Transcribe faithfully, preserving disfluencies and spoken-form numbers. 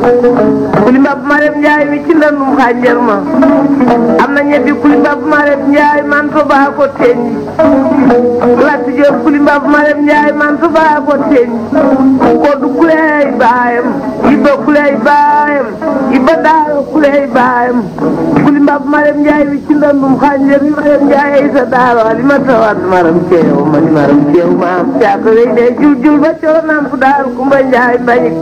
kuli mbab Marème Ndiaye mi ci ndandum xànjar ma am na ñebbi kuli mbab Marème Ndiaye man to baa ko teññi Lat Diop kuli mbab Marème Ndiaye man to baa ko teññi koddu kuley baayam yibba kuley baayam yibba daaro kuley baayam kuli mbab Marème Ndiaye mi ci ndandum xànjar Marème Ndiaye ay sa daaro ali ma tawat maram ceew ma ni maram ceew ma am caaka wey de jul jul ba coro naam fu daaru Kumba Ndiaye mbañik